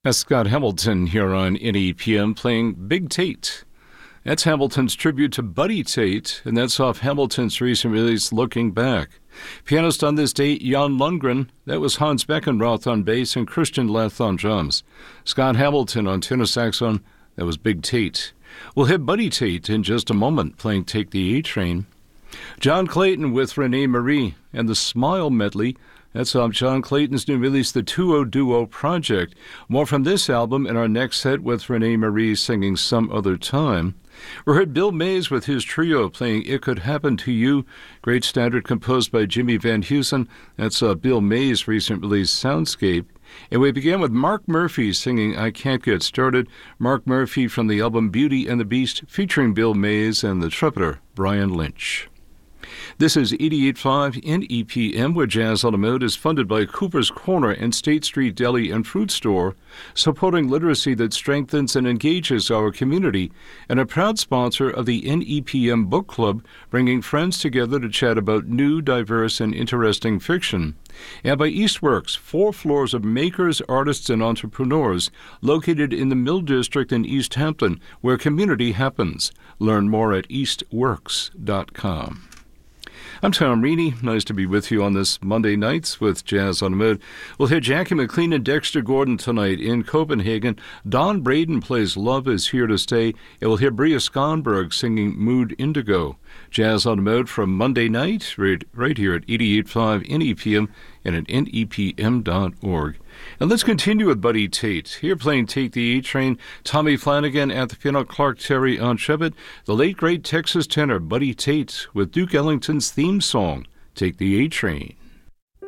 That's Scott Hamilton here on NEPM playing Big Tate. That's Hamilton's tribute to Buddy Tate, and that's off Hamilton's recent release, Looking Back. Pianist on this date, Jan Lundgren. That was Hans Beckenroth on bass and Christian Leth on drums. Scott Hamilton on tenor saxophone. That was Big Tate. We'll hit Buddy Tate in just a moment, playing Take the A-Train. John Clayton with Renee Marie and the Smile Medley. That's off John Clayton's new release, The 2-0 Duo Project. More from this album in our next set with Renee Marie singing Some Other Time. We heard Bill Mays with his trio playing It Could Happen to You, great standard composed by Jimmy Van Heusen. That's Bill Mays' recent release, Soundscape. And we began with Mark Murphy singing I Can't Get Started. Mark Murphy from the album Beauty and the Beast, featuring Bill Mays and the trumpeter Brian Lynch. This is 88.5 NEPM, where Jazz on the Mode is funded by Cooper's Corner and State Street Deli and Fruit Store, supporting literacy that strengthens and engages our community, and a proud sponsor of the NEPM Book Club, bringing friends together to chat about new, diverse, and interesting fiction. And by Eastworks, 4 floors of makers, artists, and entrepreneurs located in the Mill District in East Hampton, where community happens. Learn more at eastworks.com. I'm Tom Reaney. Nice to be with you on this Monday nights with Jazz on the Mode. We'll hear Jackie McLean and Dexter Gordon tonight in Copenhagen. Don Braden plays Love Is Here to Stay. And we'll hear Bria Skonberg singing Mood Indigo. Jazz on the Mode from Monday night right here at 88.5 NEPM and at NEPM.org. And let's continue with Buddy Tate. Here playing Take the A-Train, Tommy Flanagan at the piano, Clark Terry on trumpet, the late great Texas tenor Buddy Tate with Duke Ellington's theme song, Take the A-Train.